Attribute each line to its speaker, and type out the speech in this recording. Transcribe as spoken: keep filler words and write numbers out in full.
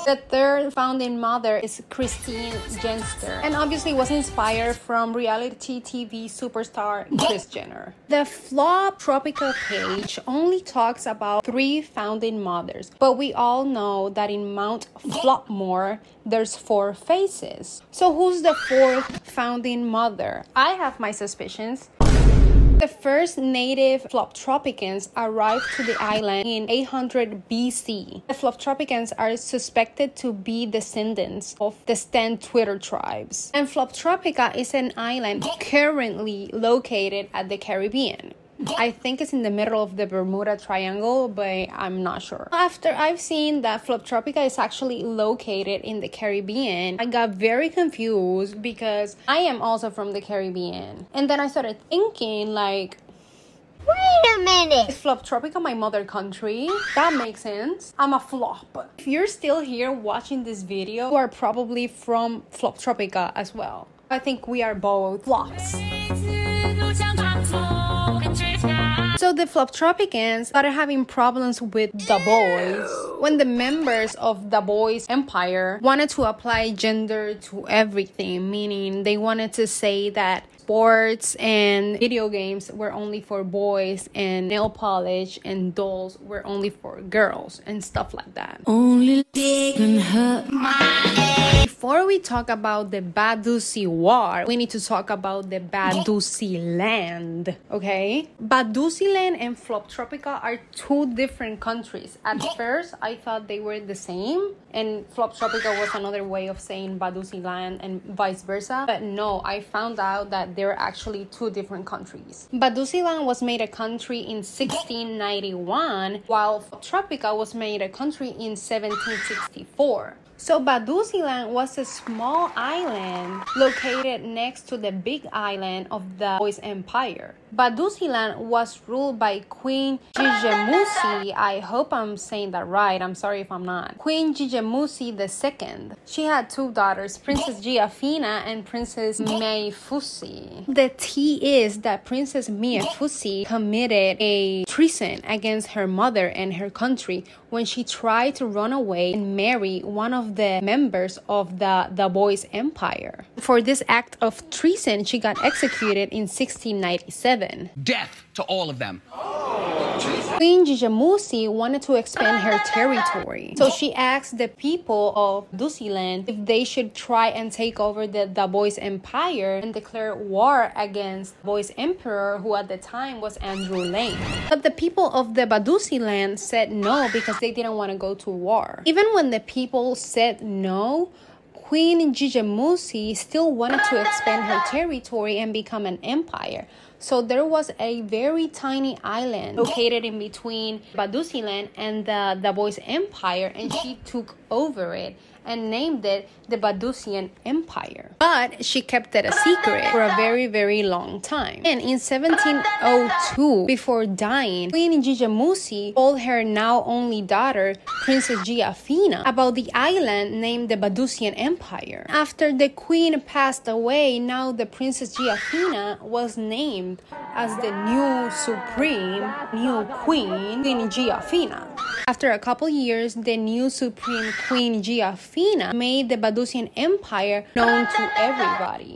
Speaker 1: The third founding mother is Christine Jenster, and obviously was inspired from reality T V superstar Kris Jenner. The Floptropica page only talks about three founding mothers, but we all know that in Mount Flopmore, there's four faces. So who's the fourth founding mother? I have my suspicions. The first native Floptropicans arrived to the island in eight hundred B C. The Floptropicans are suspected to be descendants of the Stan Twitter tribes. And Floptropica is an island currently located at the Caribbean. I think it's in the middle of the Bermuda Triangle, but I'm not sure. After I've seen that Floptropica is actually located in the Caribbean, I got very confused because I am also from the Caribbean. And then I started thinking like,
Speaker 2: wait a minute!
Speaker 1: Is Floptropica my mother country? That makes sense. I'm a flop. If you're still here watching this video, you are probably from Floptropica as well. I think we are both flops. So the Floptropicans started having problems with the boys when the members of the boys empire wanted to apply gender to everything, meaning they wanted to say that sports and video games were only for boys and nail polish and dolls were only for girls and stuff like that.
Speaker 3: Only they can hurt my...
Speaker 1: Before we talk about the Badusi War, we need to talk about the Badusi land, okay? Badusi land and Floptropica are two different countries. At first, I thought they were the same, and Floptropica was another way of saying Badusi land and vice versa. But no, I found out that they're actually two different countries. Badusi land was made a country in sixteen ninety-one, while Floptropica was made a country in seventeen sixty-four. So Badusiland was a small island located next to the big island of the Boys Empire. Badusiland was ruled by Queen Gijemusi. I hope I'm saying that right. I'm sorry if I'm not. Queen Gijemusi the second. She had two daughters, Princess Giafina and Princess Meifusi. The tea is that Princess Meifusi committed a treason against her mother and her country when she tried to run away and marry one of the members of the, the Boys Empire. For this act of treason, she got executed in sixteen ninety-seven.
Speaker 4: Death to all of them.
Speaker 1: Queen Gijemusi wanted to expand her territory, so she asked the people of Badusiland if they should try and take over the, the Boys Empire and declare war against Boys Emperor, who at the time was Andrew Lane. But the people of the Badusiland said no because they didn't want to go to war. Even when the people said no, Queen Gijemusi still wanted to expand her territory and become an empire. So there was a very tiny island located in between Badusiland and the, the Boys Empire, and she took over it and named it the Badusian Empire. But she kept it a secret for a very, very long time. And in seventeen oh two, before dying, Queen Gijemusi told her now only daughter, Princess Giafina, about the island named the Badusian Empire. After the queen passed away, now the Princess Giafina was named as the new supreme, new queen, Queen Giafina. After a couple years, the new supreme Queen Giafina made the Badusian Empire known to everybody.